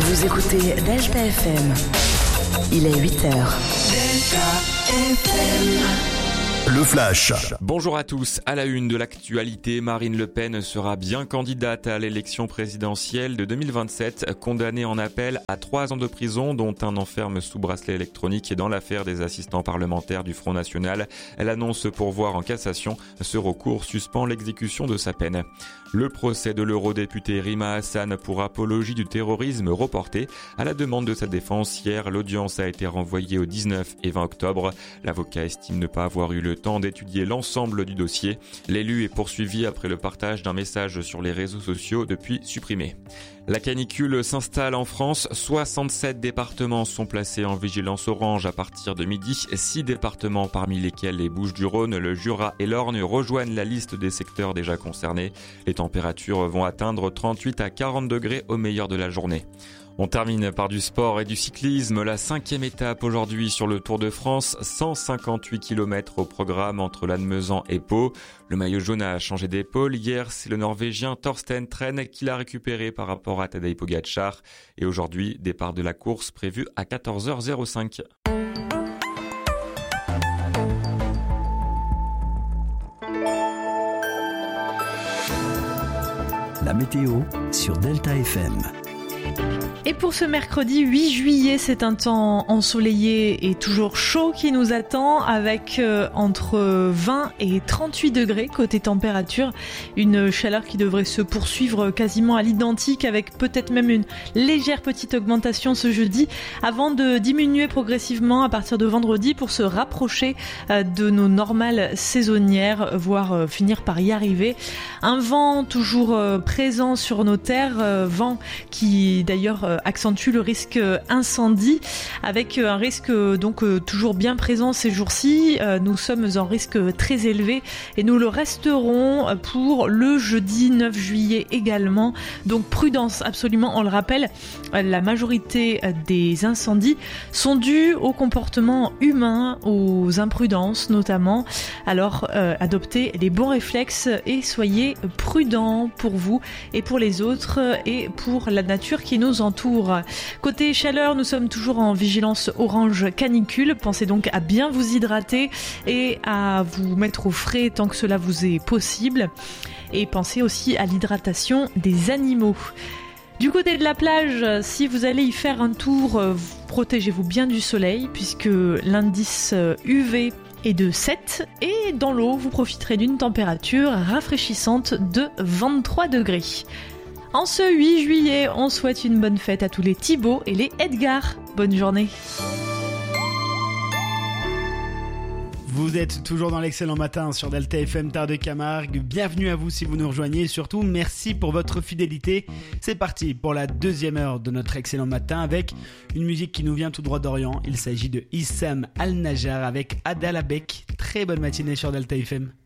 Vous écoutez Delta FM. Il est 8h. Delta FM. Le Flash. Bonjour à tous. À la une de l'actualité, Marine Le Pen sera bien candidate à l'élection présidentielle de 2027, condamnée en appel à 3 ans de prison, dont un enferme sous bracelet électronique dans l'affaire des assistants parlementaires du Front National. Elle annonce pourvoir en cassation. Ce recours suspend l'exécution de sa peine. Le procès de l'eurodéputé Rima Hassan pour apologie du terrorisme reporté. À la demande de sa défense, hier, l'audience a été renvoyée au 19 et 20 octobre. L'avocat estime ne pas avoir eu le temps d'étudier l'ensemble du dossier. L'élu est poursuivi après le partage d'un message sur les réseaux sociaux depuis supprimé. La canicule s'installe en France. 67 départements sont placés en vigilance orange à partir de midi. 6 départements, parmi lesquels les Bouches-du-Rhône, le Jura et l'Orne, rejoignent la liste des secteurs déjà concernés. Les températures vont atteindre 38 à 40 degrés au meilleur de la journée. On termine par du sport et du cyclisme. La 5e étape aujourd'hui sur le Tour de France. 158 km au programme entre Lannemezan et Pau. Le maillot jaune a changé d'épaule. Hier, c'est le Norvégien Thorsten Tren qui l'a récupéré par rapport à Tadej Pogačar. Et aujourd'hui, départ de la course prévu à 14h05. La météo sur Delta FM. Et pour ce mercredi 8 juillet, c'est un temps ensoleillé et toujours chaud qui nous attend avec entre 20 et 38 degrés côté température. Une chaleur qui devrait se poursuivre quasiment à l'identique avec peut-être même une légère petite augmentation ce jeudi avant de diminuer progressivement à partir de vendredi pour se rapprocher de nos normales saisonnières, voire finir par y arriver. Un vent toujours présent sur nos terres, vent qui d'ailleurs accentue le risque incendie avec un risque donc toujours bien présent ces jours-ci. Nous sommes en risque très élevé et nous le resterons pour le jeudi 9 juillet également. Donc prudence absolument, on le rappelle, la majorité des incendies sont dus au comportement humain, aux imprudences notamment. Alors adoptez les bons réflexes et soyez prudents pour vous et pour les autres et pour la nature qui nous entoure. Côté chaleur, nous sommes toujours en vigilance orange canicule. Pensez donc à bien vous hydrater et à vous mettre au frais tant que cela vous est possible. Et pensez aussi à l'hydratation des animaux. Du côté de la plage, si vous allez y faire un tour, protégez-vous bien du soleil puisque l'indice UV est de 7 et dans l'eau, vous profiterez d'une température rafraîchissante de 23 degrés. En ce 8 juillet, on souhaite une bonne fête à tous les Thibaut et les Edgar. Bonne journée. Vous êtes toujours dans l'excellent matin sur Delta FM Terre de Camargue. Bienvenue à vous si vous nous rejoignez et surtout merci pour votre fidélité. C'est parti pour la 2e heure de notre excellent matin avec une musique qui nous vient tout droit d'Orient. Il s'agit de Issam Al-Najjar avec Adal Abek. Très bonne matinée sur Delta FM.